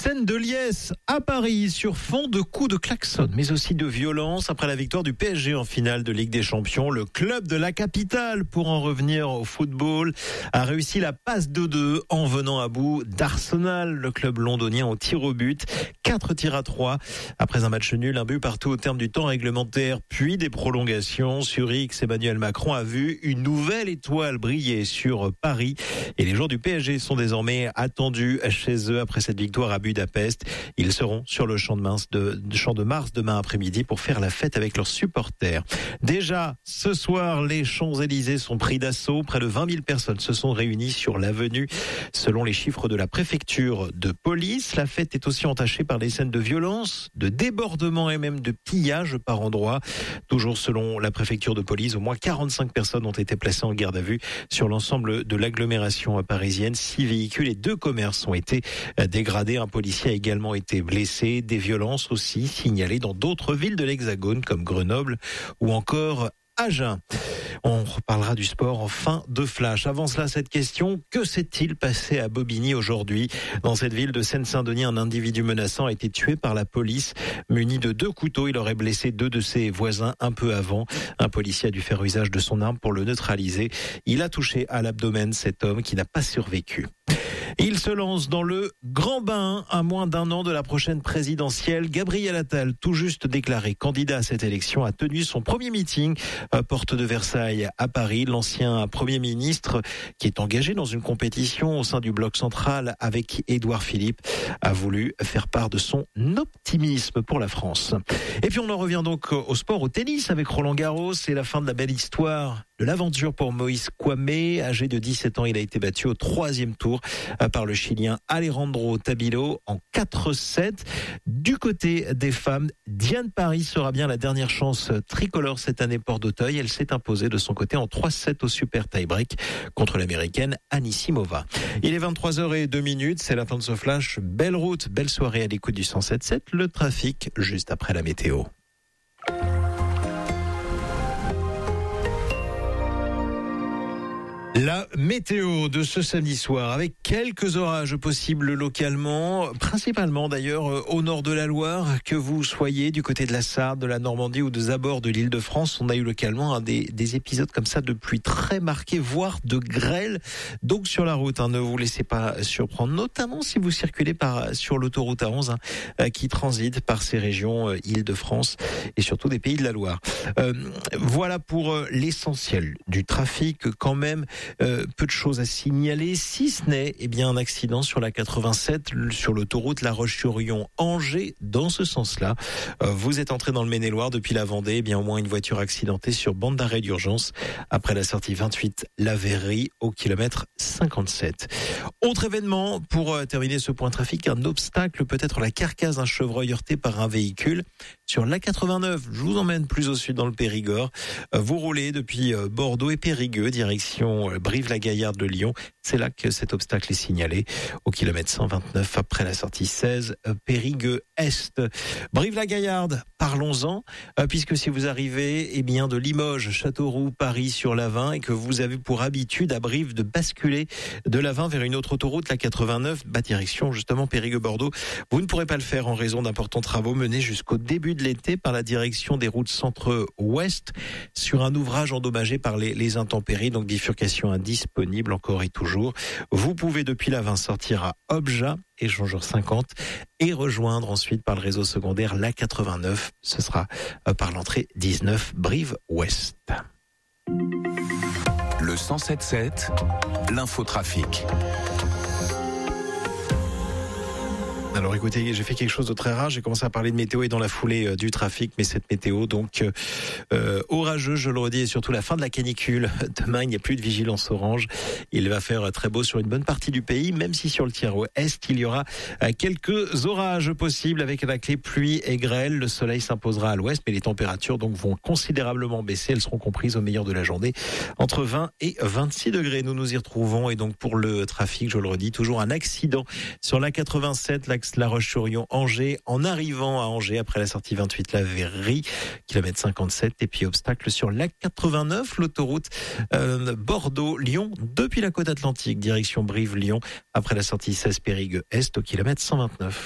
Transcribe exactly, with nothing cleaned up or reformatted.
scène de liesse à Paris sur fond de coups de klaxon, mais aussi de violence après la victoire du P S G en finale de Ligue des Champions. Le club de la capitale, pour en revenir au football, a réussi la passe deux deux en venant à bout d'Arsenal, le club londonien au tir au but. Quatre tirs à trois. Après un match nul, un but partout au terme du temps réglementaire, puis des prolongations. Sur X, Emmanuel Macron a vu une nouvelle étoile briller sur Paris. Et les joueurs du P S G sont désormais attendus chez eux après cette victoire à Budapest. Ils seront sur le champ de Mars, de, champ de Mars demain après-midi pour faire la fête avec leurs supporters. Déjà, ce soir, les Champs-Élysées sont pris d'assaut. Près de vingt mille personnes se sont réunies sur l'avenue. Selon les chiffres de la préfecture de police, la fête est aussi entachée par des scènes de violence, de débordement et même de pillage par endroits. Toujours selon la préfecture de police, au moins quarante-cinq personnes ont été placées en garde à vue sur l'ensemble de l'agglomération parisienne. Six véhicules et deux commerces ont été dégradés. Un policier a également été blessé. Des violences aussi signalées dans d'autres villes de l'Hexagone comme Grenoble ou encore Agen. On reparlera du sport en fin de flash. Avant cela, cette question, que s'est-il passé à Bobigny aujourd'hui? Dans cette ville de Seine-Saint-Denis, un individu menaçant a été tué par la police. Muni de deux couteaux, il aurait blessé deux de ses voisins un peu avant. Un policier a dû faire usage de son arme pour le neutraliser. Il a touché à l'abdomen cet homme qui n'a pas survécu. Il se lance dans le grand bain à moins d'un an de la prochaine présidentielle. Gabriel Attal, tout juste déclaré candidat à cette élection, a tenu son premier meeting à Porte de Versailles à Paris. L'ancien Premier ministre, qui est engagé dans une compétition au sein du bloc central avec Édouard Philippe, a voulu faire part de son optimisme pour la France. Et puis on en revient donc au sport, au tennis avec Roland Garros. C'est la fin de la belle histoire de l'aventure pour Moïse Kwame. Âgé de dix-sept ans, il a été battu au troisième tour par le Chilien Alejandro Tabilo en quatre sept. Du côté des femmes, Diane Paris sera bien la dernière chance tricolore cette année Port d'Auteuil. Elle s'est imposée de son côté en trois sept au super tie-break contre l'américaine Anisimova. Il est vingt-trois heures zéro deux, c'est la fin de ce flash. Belle route, belle soirée à l'écoute du cent sept sept. Le trafic juste après la météo. La météo de ce samedi soir avec quelques orages possibles localement, principalement d'ailleurs au nord de la Loire, que vous soyez du côté de la Sarthe, de la Normandie ou des abords de l'Île-de-France. On a eu localement hein, des, des épisodes comme ça de pluie très marquées, voire de grêle. Donc sur la route, hein, ne vous laissez pas surprendre, notamment si vous circulez par sur l'autoroute A onze hein, qui transite par ces régions euh, Île-de-France et surtout des Pays de la Loire. Euh, voilà pour euh, l'essentiel du trafic quand même. Euh, peu de choses à signaler, si ce n'est eh bien un accident sur la quatre-vingt-sept sur l'autoroute La Roche-sur-Yon-Angers. Dans ce sens-là, euh, vous êtes entré dans le Maine-et-Loire depuis la Vendée, eh bien au moins une voiture accidentée sur bande d'arrêt d'urgence après la sortie vingt-huit La Verrerie au kilomètre cinquante-sept. Autre événement pour euh, terminer ce point trafic, un obstacle, peut-être la carcasse d'un chevreuil heurté par un véhicule sur l'A quatre-vingt-neuf. Je vous emmène plus au sud dans le Périgord. Euh, vous roulez depuis euh, Bordeaux et Périgueux, direction euh, Brive-la-Gaillarde de Lyon. C'est là que cet obstacle est signalé au kilomètre cent vingt-neuf après la sortie seize Périgueux-Est. Brive-la-Gaillarde, parlons-en, euh, puisque si vous arrivez eh bien de Limoges, Châteauroux, Paris sur l'A vingt et que vous avez pour habitude à Brive de basculer de l'A vingt vers une autre autoroute, la quatre-vingt-neuf, bah, direction justement Périgueux-Bordeaux, vous ne pourrez pas le faire en raison d'importants travaux menés jusqu'au début de l'été par la direction des routes centre-ouest sur un ouvrage endommagé par les, les intempéries, donc bifurcation indisponible encore et toujours. Vous pouvez depuis l'A vingt sortir à Objat, échangeur cinquante, et rejoindre ensuite par le réseau secondaire l'A quatre-vingt-neuf. Ce sera par l'entrée dix-neuf Brive-Ouest. Le cent sept sept, l'infotrafic. Alors écoutez, j'ai fait quelque chose de très rare, j'ai commencé à parler de météo et dans la foulée euh, du trafic, mais cette météo donc euh, orageuse, je le redis, et surtout la fin de la canicule. Demain, il n'y a plus de vigilance orange. Il va faire très beau sur une bonne partie du pays, même si sur le tiers ouest, il y aura euh, quelques orages possibles avec à la clé pluie et grêle. Le soleil s'imposera à l'ouest, mais les températures donc vont considérablement baisser. Elles seront comprises au meilleur de la journée entre vingt et vingt-six degrés. Nous nous y retrouvons et donc pour le trafic, je le redis, toujours un accident sur l'A quatre-vingt-sept, l'axe La Roche-sur-Yon-Angers, en arrivant à Angers après la sortie vingt-huit La Verrerie, kilomètre cinquante-sept, et puis obstacle sur l'A quatre-vingt-neuf, l'autoroute euh, Bordeaux-Lyon, depuis la côte atlantique, direction Brive-Lyon, après la sortie seize Périgueux-Est au kilomètre cent vingt-neuf.